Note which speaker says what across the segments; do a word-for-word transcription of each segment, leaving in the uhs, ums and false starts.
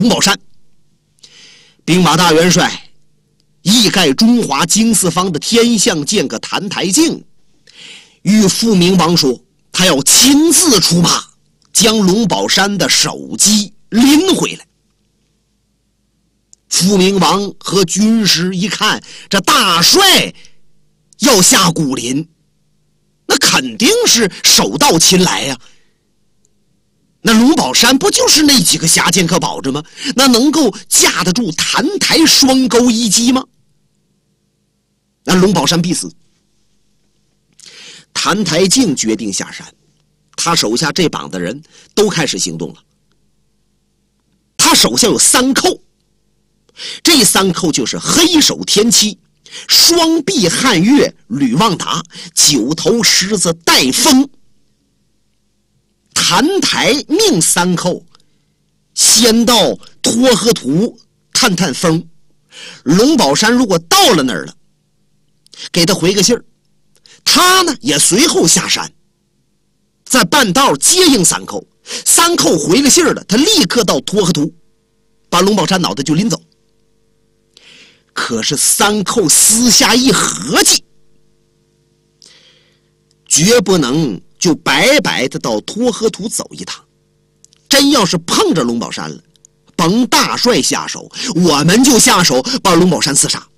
Speaker 1: 龙宝山。兵马大元帅一概中华经四方的天相剑客谭台敬与富明王说，他要亲自出马将龙宝山的首级拎回来。富明王和军师一看，这大帅要下古林，那肯定是手到擒来呀、啊。那龙宝山不就是那几个侠剑可保着吗？那能够架得住谭台双钩一击吗？那龙宝山必死。谭台敬决定下山，他手下这帮的人都开始行动了。他手下有三寇，这三寇就是黑手天七、双臂汉月吕旺达、九头狮子戴风。谭台命三寇先到沱河图探探风，龙宝山如果到了那儿了，给他回个信儿，他呢也随后下山，在半道接应三寇。三寇回了信儿了，他立刻到沱河图把龙宝山脑袋就拎走。可是三寇私下一合计，绝不能就白白的到沱河图走一趟，真要是碰着龙宝山了，甭大帅下手，我们就下手把龙宝山刺杀。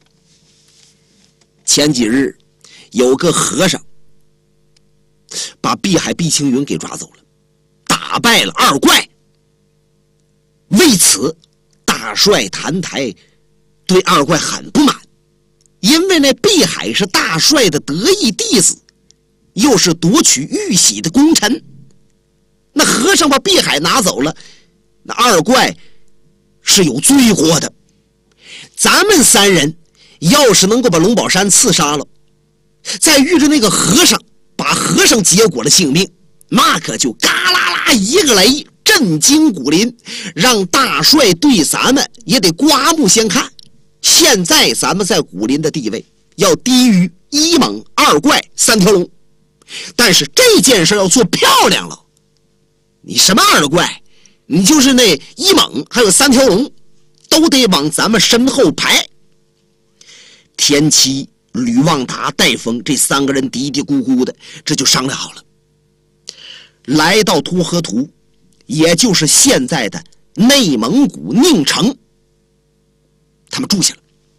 Speaker 1: 前几日有个和尚把碧海碧青云给抓走了，打败了二怪。为此大帅谭台对二怪很不满，因为那碧海是大帅的得意弟子，又是夺取玉玺的功臣。那和尚把碧海拿走了，那二怪是有罪过的。咱们三人要是能够把龙宝山刺杀了，再遇着那个和尚，把和尚结果了性命，那可就嘎啦啦一个雷震惊古林，让大帅对咱们也得刮目相看。现在咱们在古林的地位要低于一猛二怪三条龙，但是这件事要做漂亮了，你什么二怪，你就是那一猛还有三条龙都得往咱们身后排。天七、吕旺达、戴风这三个人嘀嘀咕咕的，这就商量好了，来到沱河图，也就是现在的内蒙古宁城，他们住下了。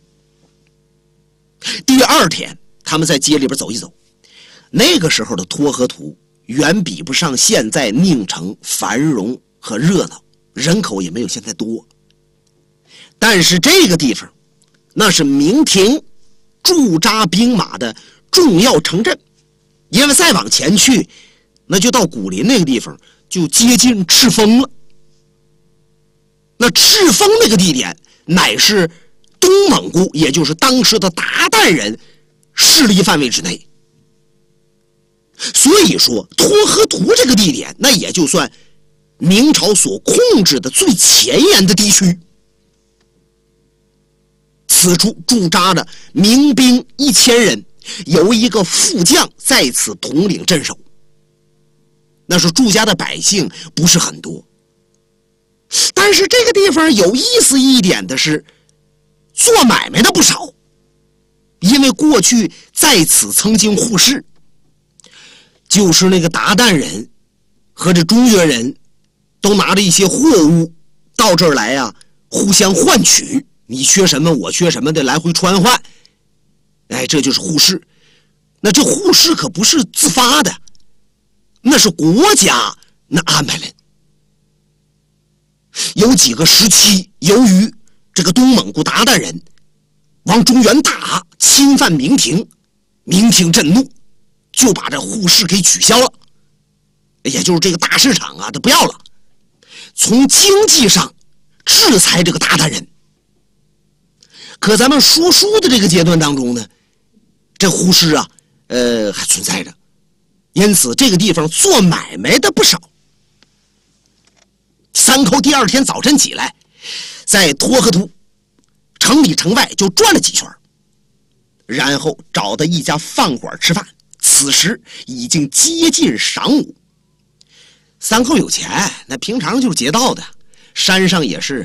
Speaker 1: 第二天他们在街里边走一走，那个时候的沱河图远比不上现在宁城繁荣和热闹，人口也没有现在多，但是这个地方那是明廷驻扎兵马的重要城镇，因为再往前去那就到古林那个地方，就接近赤峰了。那赤峰那个地点乃是东蒙古，也就是当时的鞑靼人势力范围之内，所以说沱河图这个地点那也就算明朝所控制的最前沿的地区。此处驻扎着民兵一千人，有一个副将在此统领镇守。那是驻家的百姓不是很多，但是这个地方有意思一点的是，做买卖的不少，因为过去在此曾经互市，就是那个鞑靼人和这中原人都拿着一些货物到这儿来呀、啊，互相换取，你缺什么我缺什么的来回穿换，哎，这就是互市。那这互市可不是自发的，那是国家那安排的。有几个时期，由于这个东蒙古鞑靼人往中原打，侵犯明廷，明廷震怒，就把这互市给取消了，也就是这个大市场啊，他不要了，从经济上制裁这个鞑靼人。可咱们说书的这个阶段当中呢，这互市啊，呃，还存在着，因此这个地方做买卖的不少。三寇第二天早晨起来，在沱河图城里城外就转了几圈，然后找到一家饭馆吃饭。此时已经接近晌午。三寇有钱，那平常就是劫道的， 山上也是